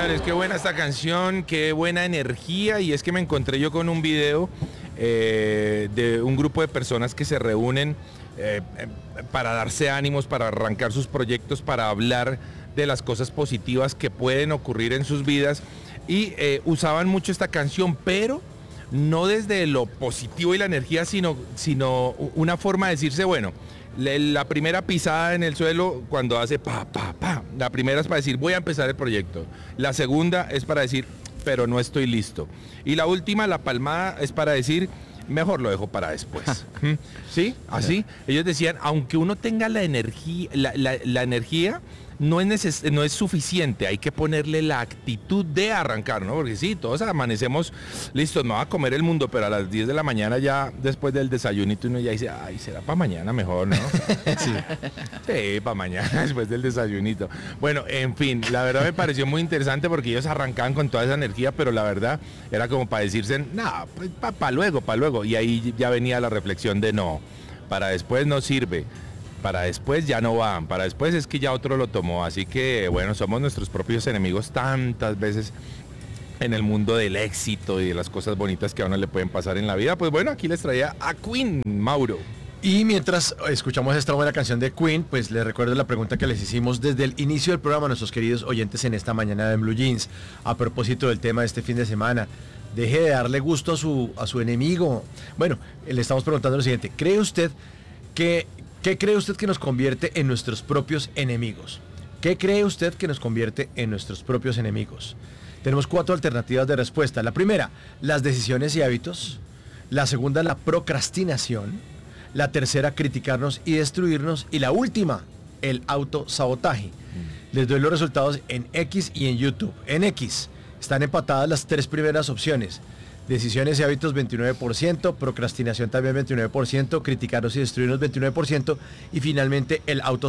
señores, qué buena esta canción, qué buena energía. Y es que me encontré yo con un video de un grupo de personas que se reúnen para darse ánimos, para arrancar sus proyectos, para hablar de las cosas positivas que pueden ocurrir en sus vidas. Y usaban mucho esta canción, pero no desde lo positivo y la energía, sino una forma de decirse, bueno, la primera pisada en el suelo cuando hace pa, pa, pa. La primera es para decir, voy a empezar el proyecto. La segunda es para decir, pero no estoy listo. Y la última, la palmada, es para decir, mejor lo dejo para después. ¿Sí? Así. Ellos decían, aunque uno tenga la energía, la energía no es suficiente, hay que ponerle la actitud de arrancar, ¿no? Porque sí, todos amanecemos listos, no va a comer el mundo, pero a las 10 de la mañana ya, después del desayunito, uno ya dice, ay, será para mañana mejor, ¿no? Sí, para mañana, después del desayunito. Bueno, en fin, la verdad me pareció muy interesante porque ellos arrancaban con toda esa energía, pero la verdad era como para decirse, no, pues para luego. Y ahí ya venía la reflexión de no, para después no sirve. Para después ya no van, para después es que ya otro lo tomó, así que bueno, somos nuestros propios enemigos tantas veces en el mundo del éxito y de las cosas bonitas que a uno le pueden pasar en la vida. Pues bueno, aquí les traía a Queen, Mauro. Y mientras escuchamos esta buena canción de Queen, pues les recuerdo la pregunta que les hicimos desde el inicio del programa a nuestros queridos oyentes en esta mañana de Blue Jeans, a propósito del tema de este fin de semana. Deje de darle gusto a su enemigo. Bueno, le estamos preguntando lo siguiente, ¿qué cree usted que nos convierte en nuestros propios enemigos? ¿Qué cree usted que nos convierte en nuestros propios enemigos? Tenemos 4 alternativas de respuesta. La primera, las decisiones y hábitos. La segunda, la procrastinación. La tercera, criticarnos y destruirnos. Y la última, el autosabotaje. Les doy los resultados en X y en YouTube. En X están empatadas las 3 primeras opciones. Decisiones y hábitos 29%, procrastinación también 29%, criticarnos y destruirnos 29% y finalmente el autosabotaje